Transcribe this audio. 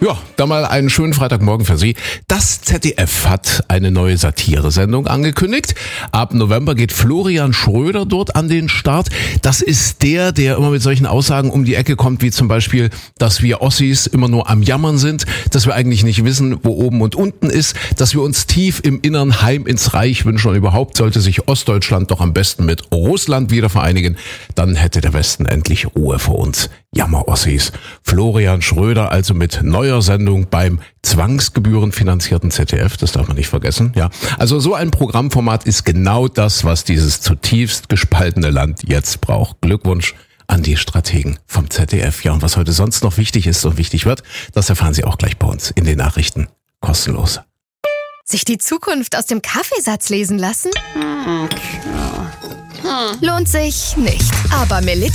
Ja, dann mal einen schönen Freitagmorgen für Sie. Das ZDF hat eine neue Satiresendung angekündigt. Ab November geht Florian Schröder dort an den Start. Das ist der immer mit solchen Aussagen um die Ecke kommt, wie zum Beispiel, dass wir Ossis immer nur am Jammern sind, dass wir eigentlich nicht wissen, wo oben und unten ist, dass wir uns tief im Innern heim ins Reich wünschen und überhaupt sollte sich Ostdeutschland doch am besten mit Russland wieder vereinigen. Dann hätte der Westen endlich Ruhe vor uns. Jammer-Ossis. Florian Schröder also mit neuer Sendung beim zwangsgebührenfinanzierten ZDF, das darf man nicht vergessen. Ja, also so ein Programmformat ist genau das, was dieses zutiefst gespaltene Land jetzt braucht. Glückwunsch an die Strategen vom ZDF. Ja, und was heute sonst noch wichtig ist und wichtig wird, das erfahren Sie auch gleich bei uns in den Nachrichten. Kostenlos. Sich die Zukunft aus dem Kaffeesatz lesen lassen? Lohnt sich nicht. Aber